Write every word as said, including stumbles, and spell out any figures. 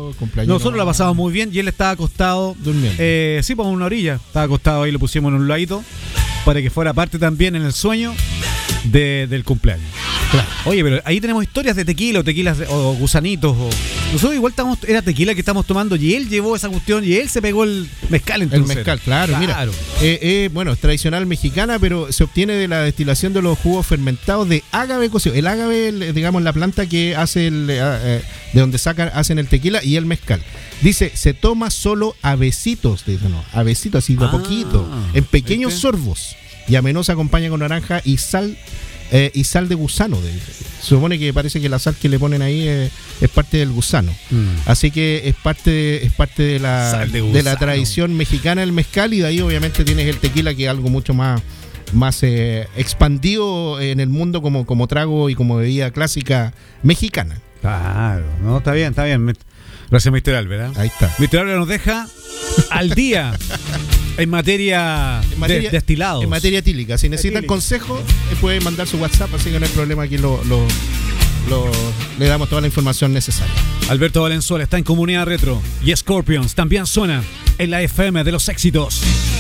cumpleaños. Nosotros la pasamos muy bien y él estaba acostado. Durmiendo. Eh, sí, por una orilla. Estaba acostado ahí, lo pusimos en un ladito para que fuera parte también en el sueño de, del cumpleaños. Claro. Oye, pero ahí tenemos historias de tequila o tequilas de, o gusanitos. O... Nosotros igual estamos, era tequila que estamos tomando y él llevó esa cuestión y él se pegó el mezcal entonces. El mezcal, claro, claro. mira. Eh, eh, bueno, es tradicional mexicana, pero se obtiene de la destilación de los jugos fermentados de ágave cocido. El ágave, el, digamos, la planta que hace el, eh, de donde sacan, hacen el tequila y el mezcal. Dice, se toma solo a besitos, dice, no, a besitos, así de a Ah, poquito, en pequeños ¿viste? sorbos. Y a menudo se acompaña con naranja y sal. Eh, y sal de gusano. De, se supone que parece que la sal que le ponen ahí eh, es parte del gusano. Mm. Así que es parte es parte de la de, de la tradición mexicana el mezcal, y de ahí obviamente tienes el tequila, que es algo mucho más más eh, expandido en el mundo como, como trago y como bebida clásica mexicana. Claro, no, está bien, está bien. Gracias, mister Albert. ¿eh? Ahí está. mister Albert nos deja al día en materia, en materia de destilados. En materia etílica. Si necesitan etílica. Consejo, eh, pueden mandar su WhatsApp, así que no hay problema. Aquí lo, lo, lo, le damos toda la información necesaria. Alberto Valenzuela está en Comunidad Retro y Scorpions también suena en la F M de los éxitos.